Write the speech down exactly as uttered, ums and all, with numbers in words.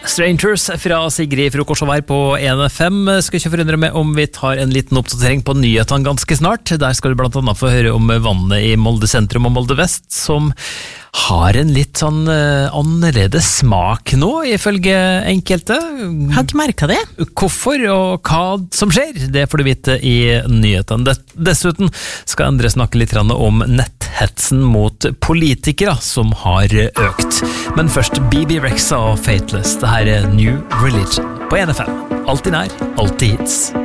Strangers fra Sigrid Frokosjovær på en F M. Skal ikke forundre meg om vi tar en liten oppdatering på nyhetene ganske snart. Der skal du blant annet få høre om vannet i Molde sentrum og Molde vest, som har en litt sånn uh, annerledes smak nå, ifølge enkelte. Har ikke merket det. Hvorfor og hva som skjer, det får du vite i nyhetene. Dessuten skal Endre snakke litt om netthetsen mot politikere som har økt. Men først B B Rexa og Fateless. Det her er New Religion på en F M. Alltid nær, alltid hits.